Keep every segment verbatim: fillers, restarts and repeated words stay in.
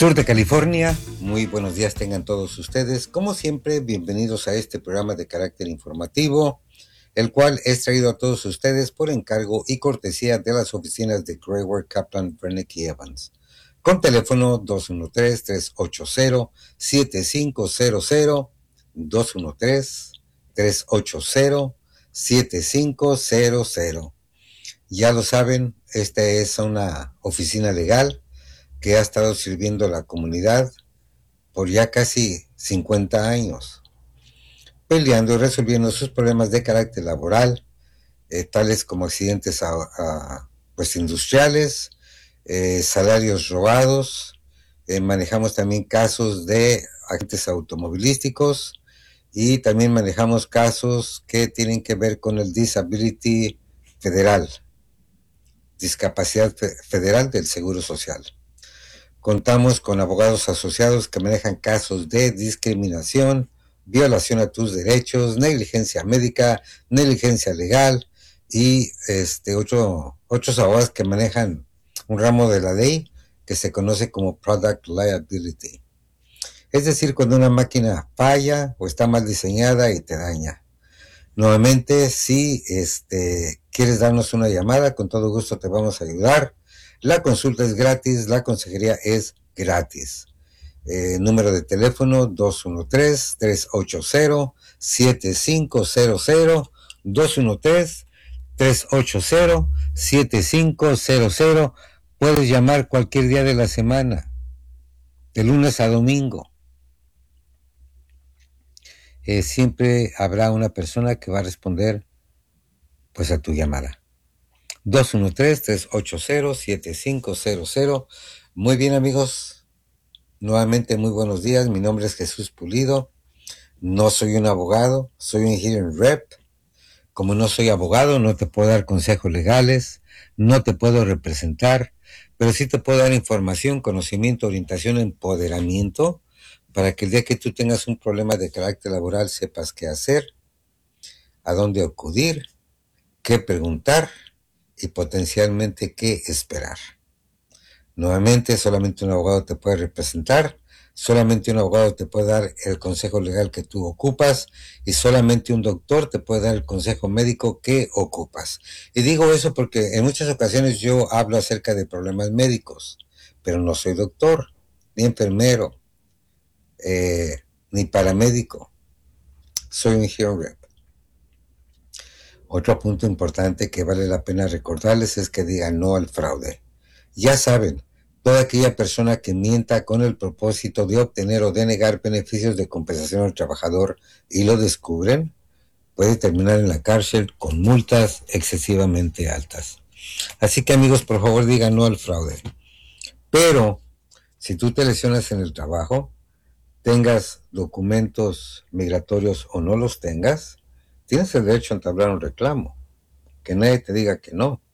Sur de California, muy buenos días tengan todos ustedes. Como siempre, bienvenidos a este programa de carácter informativo, el cual es traído a todos ustedes por encargo y cortesía de las oficinas de Greyward, Kaplan, Brennick y Evans, con teléfono dos uno tres, tres ocho cero, siete cinco cero cero, dos uno tres, tres ocho cero, siete cinco cero cero. Ya lo saben, esta es una oficina legal que ha estado sirviendo a la comunidad por ya casi cincuenta años, peleando y resolviendo sus problemas de carácter laboral, eh, tales como accidentes a, a, pues, industriales, eh, salarios robados. Eh, manejamos también casos de accidentes automovilísticos y también manejamos casos que tienen que ver con el disability federal, discapacidad federal del Seguro Social. Contamos con abogados asociados que manejan casos de discriminación, violación a tus derechos, negligencia médica, negligencia legal y este otro, otros abogados que manejan un ramo de la ley que se conoce como Product Liability. Es decir, cuando una máquina falla o está mal diseñada y te daña. Nuevamente, si este, quieres darnos una llamada, con todo gusto te vamos a ayudar. La consulta es gratis, la consejería es gratis. Eh, número de teléfono dos uno tres, tres ocho cero, siete cinco cero cero, dos uno tres, tres ocho cero, siete cinco cero cero. Puedes llamar cualquier día de la semana, de lunes a domingo. Eh, siempre habrá una persona que va a responder pues a tu llamada. dos uno tres, tres ocho cero, siete cinco cero cero. Muy bien, amigos, nuevamente muy buenos días. Mi nombre es Jesús Pulido. No soy un abogado, soy un hearing rep. Como no soy abogado, no te puedo dar consejos legales, no te puedo representar, pero sí te puedo dar información, conocimiento, orientación, empoderamiento, para que el día que tú tengas un problema de carácter laboral sepas qué hacer, a dónde acudir, qué preguntar y potencialmente qué esperar. Nuevamente, solamente un abogado te puede representar, solamente un abogado te puede dar el consejo legal que tú ocupas y solamente un doctor te puede dar el consejo médico que ocupas. Y digo eso porque en muchas ocasiones yo hablo acerca de problemas médicos, pero no soy doctor, ni enfermero, eh, ni paramédico. Soy un hearing rep. Otro punto importante que vale la pena recordarles es que digan no al fraude. Ya saben, toda aquella persona que mienta con el propósito de obtener o denegar beneficios de compensación al trabajador y lo descubren, puede terminar en la cárcel con multas excesivamente altas. Así que, amigos, por favor digan no al fraude. Pero, si tú te lesionas en el trabajo, tengas documentos migratorios o no los tengas, tienes el derecho a entablar un reclamo. Que nadie te diga que no.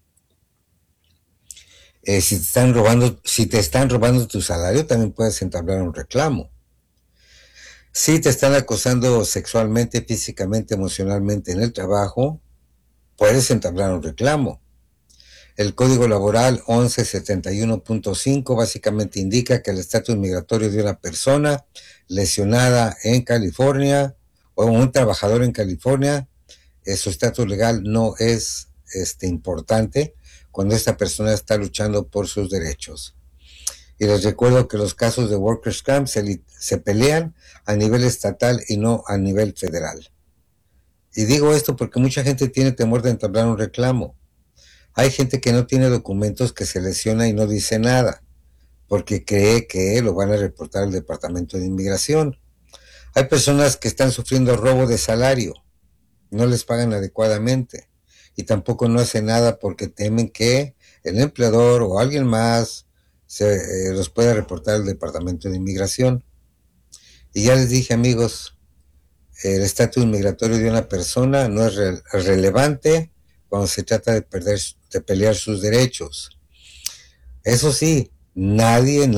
Eh, si te están robando, si te están robando tu salario, también puedes entablar un reclamo. Si te están acosando sexualmente, físicamente, emocionalmente en el trabajo, puedes entablar un reclamo. El Código Laboral once setenta y uno punto cinco básicamente indica que el estatus migratorio de una persona lesionada en California o un trabajador en California, eh, su estatus legal no es este, importante cuando esta persona está luchando por sus derechos. Y les recuerdo que los casos de Workers' Camp se, se pelean a nivel estatal y no a nivel federal. Y digo esto porque mucha gente tiene temor de entablar un reclamo. Hay gente que no tiene documentos, que se lesiona y no dice nada, porque cree que lo van a reportar al Departamento de Inmigración. Hay personas que están sufriendo robo de salario, no les pagan adecuadamente y tampoco no hacen nada porque temen que el empleador o alguien más se eh, los pueda reportar al Departamento de Inmigración. Y ya les dije, amigos, el estatus migratorio de una persona no es re- relevante cuando se trata de perder, de pelear sus derechos. Eso sí, nadie